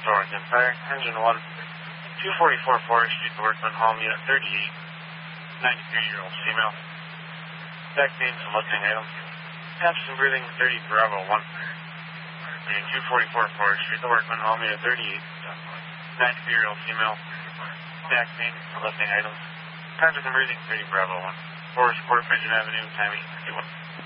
Dorrington Fire, Engine 1, 244 Forest Street, Workman Home, Unit 38, 93-year-old female. Back pain from lifting items. Absent breathing, 30 Bravo 1. Unit 244 Forest Street, Workman Home, Unit 38, 93-year-old female. Back pain from lifting items. Conscious and breathing, 30 Bravo 1. Forest Court, Pigeon Avenue, timing 51.